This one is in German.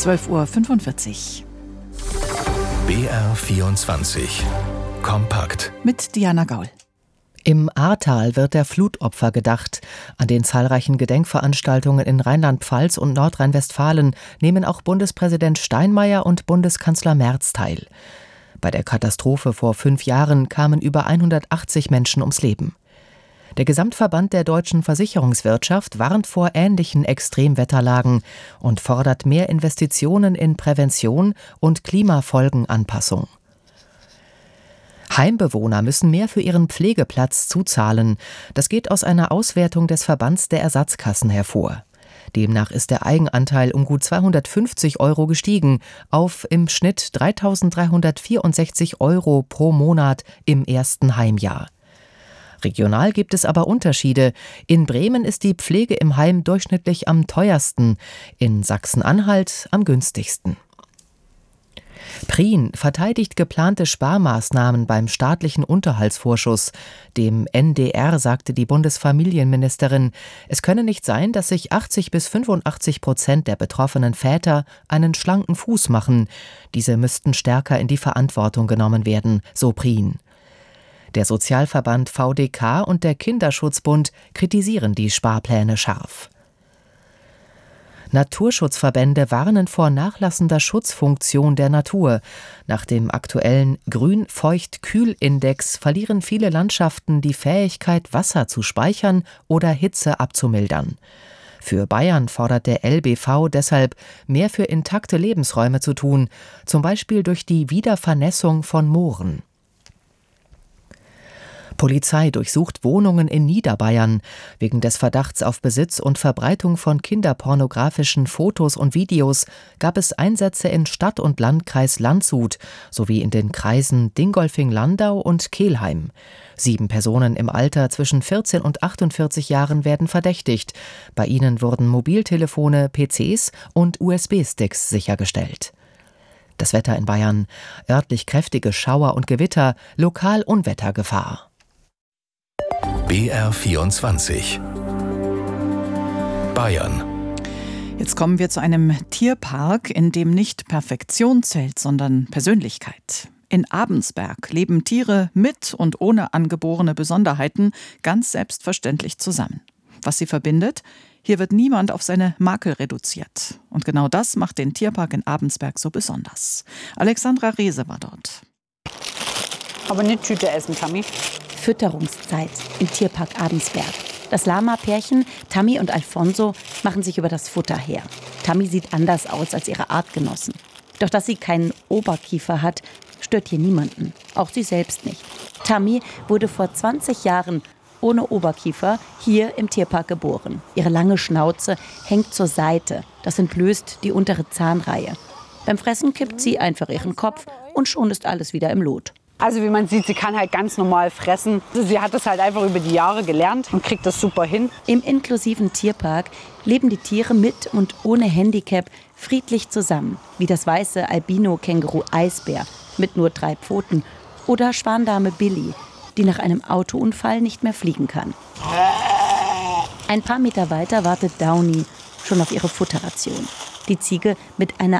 12:45 Uhr. BR24 Kompakt Mit Diana Gaul. Im Ahrtal wird der Flutopfer gedacht. An den zahlreichen Gedenkveranstaltungen in Rheinland-Pfalz und Nordrhein-Westfalen nehmen auch Bundespräsident Steinmeier und Bundeskanzler Merz teil. Bei der Katastrophe vor 5 Jahren kamen über 180 Menschen ums Leben. Der Gesamtverband der deutschen Versicherungswirtschaft warnt vor ähnlichen Extremwetterlagen und fordert mehr Investitionen in Prävention und Klimafolgenanpassung. Heimbewohner müssen mehr für ihren Pflegeplatz zuzahlen. Das geht aus einer Auswertung des Verbands der Ersatzkassen hervor. Demnach ist der Eigenanteil um gut 250 € gestiegen auf im Schnitt 3.364 € pro Monat im ersten Heimjahr. Regional gibt es aber Unterschiede. In Bremen ist die Pflege im Heim durchschnittlich am teuersten, in Sachsen-Anhalt am günstigsten. Prien verteidigt geplante Sparmaßnahmen beim staatlichen Unterhaltsvorschuss. Dem NDR sagte die Bundesfamilienministerin, es könne nicht sein, dass sich 80-85% der betroffenen Väter einen schlanken Fuß machen. Diese müssten stärker in die Verantwortung genommen werden, so Prien. Der Sozialverband VDK und der Kinderschutzbund kritisieren die Sparpläne scharf. Naturschutzverbände warnen vor nachlassender Schutzfunktion der Natur. Nach dem aktuellen Grün-Feucht-Kühl-Index verlieren viele Landschaften die Fähigkeit, Wasser zu speichern oder Hitze abzumildern. Für Bayern fordert der LBV deshalb, mehr für intakte Lebensräume zu tun, zum Beispiel durch die Wiedervernässung von Mooren. Polizei durchsucht Wohnungen in Niederbayern. Wegen des Verdachts auf Besitz und Verbreitung von kinderpornografischen Fotos und Videos gab es Einsätze in Stadt- und Landkreis Landshut sowie in den Kreisen Dingolfing-Landau und Kelheim. 7 Personen im Alter zwischen 14 und 48 Jahren werden verdächtigt. Bei ihnen wurden Mobiltelefone, PCs und USB-Sticks sichergestellt. Das Wetter in Bayern: örtlich kräftige Schauer und Gewitter, lokal Unwettergefahr. BR24 Bayern. Jetzt kommen wir zu einem Tierpark, in dem nicht Perfektion zählt, sondern Persönlichkeit. In Abensberg leben Tiere mit und ohne angeborene Besonderheiten ganz selbstverständlich zusammen. Was sie verbindet? Hier wird niemand auf seine Makel reduziert. Und genau das macht den Tierpark in Abensberg so besonders. Alexandra Rehse war dort. Aber nicht Tüte essen, Tammy. Fütterungszeit im Tierpark Abensberg. Das Lama-Pärchen, Tammy und Alfonso, machen sich über das Futter her. Tammy sieht anders aus als ihre Artgenossen. Doch dass sie keinen Oberkiefer hat, stört hier niemanden. Auch sie selbst nicht. Tammy wurde vor 20 Jahren ohne Oberkiefer hier im Tierpark geboren. Ihre lange Schnauze hängt zur Seite. Das entblößt die untere Zahnreihe. Beim Fressen kippt sie einfach ihren Kopf und schon ist alles wieder im Lot. Also wie man sieht, sie kann halt ganz normal fressen. Sie hat das halt einfach über die Jahre gelernt und kriegt das super hin. Im inklusiven Tierpark leben die Tiere mit und ohne Handicap friedlich zusammen. Wie das weiße Albino-Känguru Eisbär mit nur 3 Pfoten oder Schwandame Billy, die nach einem Autounfall nicht mehr fliegen kann. Ein paar Meter weiter wartet Downy schon auf ihre Futterration. Die Ziege mit einer